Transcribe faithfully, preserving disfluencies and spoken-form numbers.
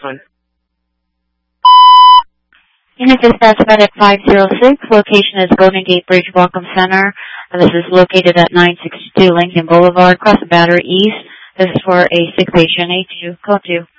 one. Unit dispatch medic five zero six. Location is Golden Gate Bridge Welcome Center. This is located at nine sixty-two Lincoln Boulevard, across the Battery East. This is for a sick patient. A two. Call two.